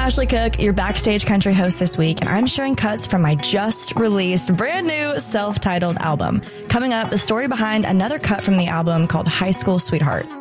Ashley Cook, your Backstage Country host this week, and I'm sharing cuts from my just released brand new self-titled album. Coming up, the story behind another cut from the album called High School Sweetheart.